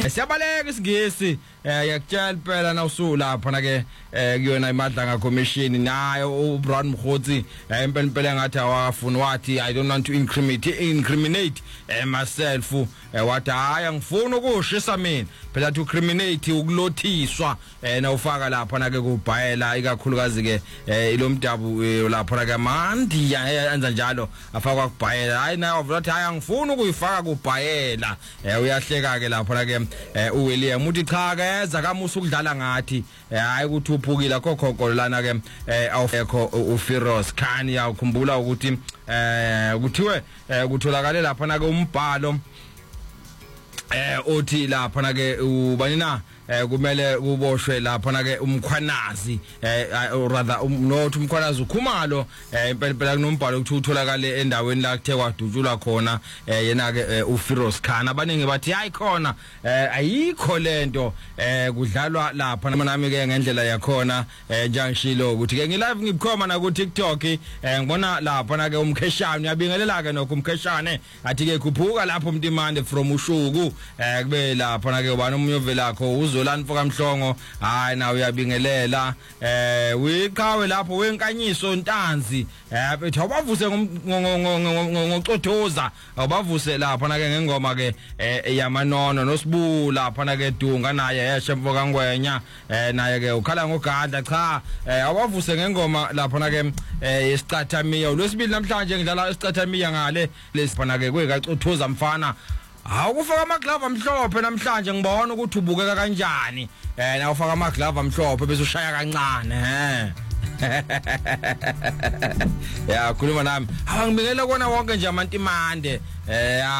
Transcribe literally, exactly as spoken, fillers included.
Siyabaleka isingisi eh yakutshela phela na usula lapha na ke kuyona imadlanga commission nayo uBrown Mkhotsi impela impela ngathi awafuna wathi I don't want to incriminate incriminate myself wathi hayi ngifuna ukushisa mina phela to criminate ukulothiswa na ufaka lapha na ke kubhayela ikakhulukazi ke ilomdabu lapha na ke mandi yenza njalo afaka kubhayela hayi nayo wathi hayi ngifuna ukuyifaka kubhayela uyahleka ke lapha na ke uWilliam uthi cha keza kamusa ukudlala ngathi hayi ukuthi uphukile kokhokho lana ke awufekho uFiroz Khan yakukhumbula ukuthi eh kuthiwe kutholakala lapha na ke umbhalo eh othi lapha na ke ubani na kumele kuboshwe lapha na ke umkhwanazi rather nothi umkhwanazi ukhumalo impela phela kunombhalo ukuthi utholakale endaweni la kuthe kwadutshulwa khona yena ke uFiroz Khan abaningi bathi hayi khona ayikho lento kudlalwa lapha nami ke ngendlela yakhona njengishilo ukuthi ke ngilive ngibukhoma na ku TikTok ngibona lapha na ke umkheshane uyabingelela ke nokho umkheshane athi ke khuphuka lapho umntimande from ushuku kube lapha na ke ubani umnyove lakho uzolani mfoka mhlongo hayi na uyabingelela eh wiqhawe lapho wenkanyiso ntanzi eh bethi awubavuse ngocothoza awubavuse lapha na ke ngengoma ke yamanono nosibula lapha na ke Dunga naye yeshe mfoka ngwenya eh naye ke ukhala ngogadla cha awubavuse ngengoma lapha na ke yesicathamiya lwesibili namhlanje ngidlala isicathamiya ngale lesipha ke kwekacothoza mfana awufaka amaglove amhlophe namhlanje ngibona ukuthi ubukeka kanjani eh na ufaka amaglove amhlophe bese ushaya kancane he ya khuluma nami awangibikela kona wonke nje amantimande eh